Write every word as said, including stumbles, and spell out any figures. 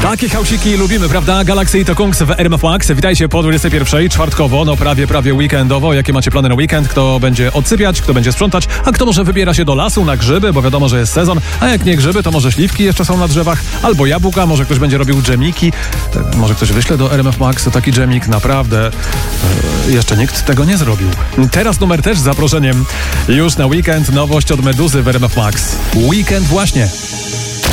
Takie hausiki lubimy, prawda? Galaxy i to Kungs w R M F Max. Witajcie po dwudziestej pierwszej, czwartkowo, no prawie, prawie weekendowo. Jakie macie plany na weekend? Kto będzie odsypiać, kto będzie sprzątać, a kto może wybiera się do lasu na grzyby, bo wiadomo, że jest sezon. A jak nie grzyby, to może śliwki jeszcze są na drzewach, albo jabłka, może ktoś będzie robił dżemiki. Może ktoś wyśle do R M F Max taki dżemik, naprawdę. Yy, jeszcze nikt tego nie zrobił. Teraz numer też z zaproszeniem. Już na weekend nowość od Meduzy w R M F Max. Weekend właśnie.